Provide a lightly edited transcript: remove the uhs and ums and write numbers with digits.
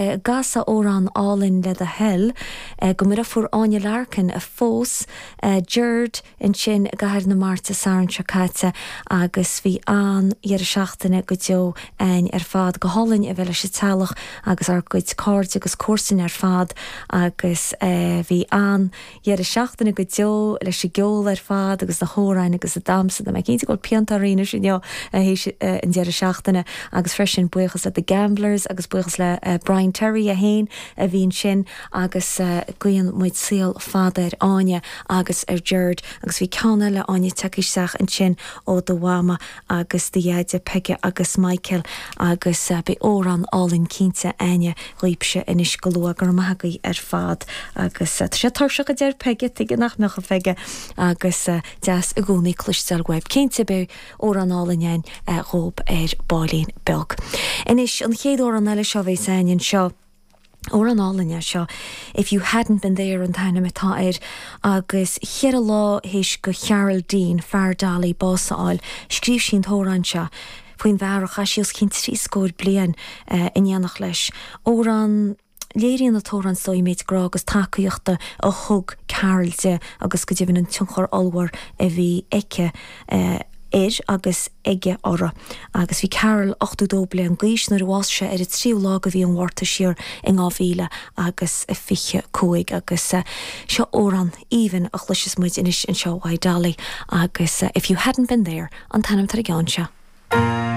gasa órán álinn le a hell go mura fuair Anya Larkin a fós Gerd in sin gahar na Marta Saran Chakata agus bhí an ar a seachtainna go deo ein fad go hálainn a bheile sé talach agus ar goid card agus cuasain ar fad agus bhí an ar a seachtainna go deo leis sé geol ar fad agus na hórain agus a damsa me cinnta go piantarína sin in dear a seachtainna agus freisin buchas le the Gamblers agus buchas le Brian Terry a hain a bhín sin agus guian muid síl fada ar Anya agus ar Gerd agus bhí ceanna le Anya teicisteach an sin ó do Wama agus de Yaide Pege agus Michael agus be órán álinn cínte aine lípse inis go lua gur maithagaí ar fad agus sé tarseach a déir Pege tuige nach meach a feige agus deas a gúnaí cluisteil weib cínte be órán álinn rób ar bálín belg. Inis an chéad órán eile seo bhéh sainn seo or an álainne seo, if you hadn't been there an taine metá agus chear a lá héis go Geraldine Fardali básáil scríb sin thóran seo faoin bharach a síos cinn trí scóir blian in dhéanach leis ó an léiríon na tóran stoi méid gra agus takeíochta a thug Carolte agus go dtíobhann an tionchar olhar a bhí eice agus ige orra. Agus bhí Carol 8 blian gais nar bhás se ar 3 lá go bhí an bhharrta siar in gábhíle agus a fiche cóig agus seo óran even ach leis is muid inis an seo Waidali agus if you hadn't been there an tanam tar a gán seo.